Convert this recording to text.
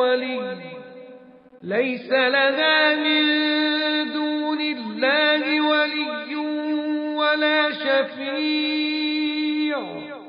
ولي ليس لها من دون الله ولي ولا شفيع